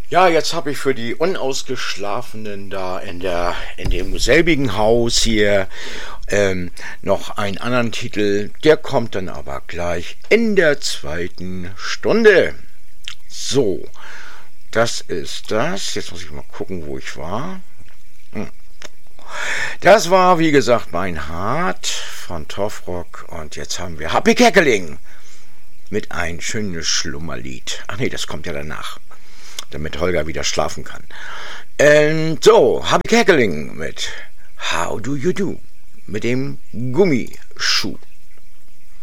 Ja, jetzt habe ich für die Unausgeschlafenen da in dem selbigen Haus hier noch einen anderen Titel. Der kommt dann aber gleich in der zweiten Stunde. So, das ist das. Jetzt muss ich mal gucken, wo ich war. Das war, wie gesagt, mein Hart von Torfrock. Und jetzt haben wir Happy Kerkeling mit ein schönes Schlummerlied. Ach nee, das kommt ja danach, damit Holger wieder schlafen kann. So, Happy Kerkeling mit How Do You Do mit dem Gummischuh.